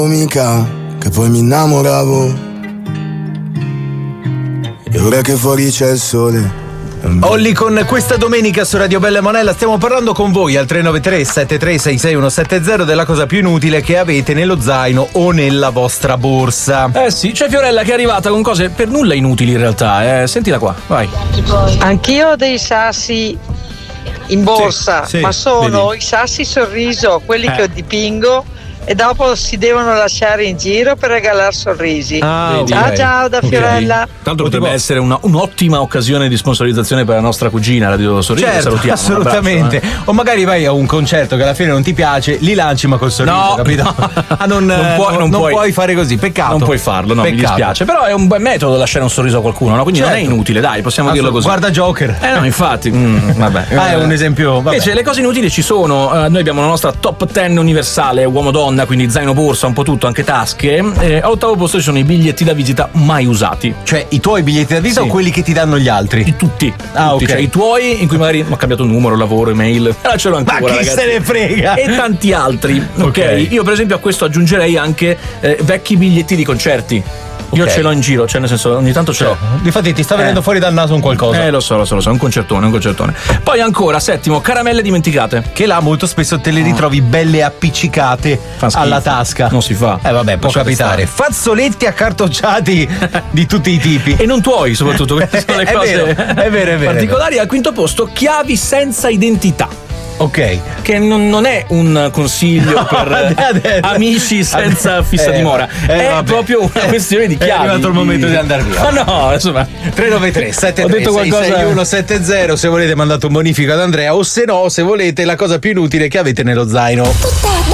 Mica, che poi mi innamoravo. E ora che fuori c'è il sole. Olli con questa domenica su Radio Bella e Monella stiamo parlando con voi al 393 7366 170 della cosa più inutile che avete nello zaino o nella vostra borsa. Sì, c'è Fiorella che è arrivata con cose per nulla inutili in realtà. Sentila qua, vai. Anch'io ho dei sassi in borsa, sì, ma sono vedi. i sassi sorriso, quelli che dipingo e dopo si devono lasciare in giro per regalare sorrisi. Ciao da Fiorella. Tanto potrebbe essere un'ottima occasione di sponsorizzazione per la nostra cugina Radio Sorriso. Certo, salutiamo, assolutamente. un abbraccio, O magari vai a un concerto che alla fine non ti piace, li lanci ma col sorriso, No, capito? Non puoi fare così, peccato. Non puoi farlo, no, Peccato. mi dispiace. Però è un buon metodo lasciare un sorriso a qualcuno, no? Quindi non è Certo. inutile, dai, possiamo dirlo così. Guarda Joker. No, infatti. Vabbè. È un esempio. Vabbè. Invece le cose inutili ci sono. Noi abbiamo la nostra top 10 universale, uomo-donna, quindi zaino, borsa, un po' tutto, anche tasche. All'ottavo posto ci sono i biglietti da visita mai usati. Cioè i tuoi biglietti da visita Sì. o quelli che ti danno gli altri? Tutti. Ok. Cioè i tuoi in cui magari ho cambiato numero, lavoro, email. Ce l'ho ancora, Ma chi ragazzi. se ne frega? E tanti altri. Ok. Io per esempio a questo aggiungerei anche vecchi biglietti di concerti. Io ce l'ho in giro, cioè nel senso ogni tanto ce l'ho. Difatti ti sta venendo fuori dal naso un qualcosa. Lo so, un concertone. Poi ancora, settimo, caramelle dimenticate. Che là molto spesso te le ritrovi belle appiccicate Fa schifo. alla tasca. Non si fa. Vabbè, può Lasciate capitare. Fazzoletti accartocciati di tutti i tipi. E non tuoi, soprattutto, queste sono le È cose vero. particolari. Al quinto posto, chiavi senza identità. Ok. Che non è un consiglio per amici senza fissa dimora, è vabbè. proprio una questione di chiavi. È arrivato il momento di andare via. Ma no, insomma, 393 73 Ho detto qualcosa- 66170 se volete mandate un bonifico ad Andrea o se no se volete la cosa più inutile che avete nello zaino.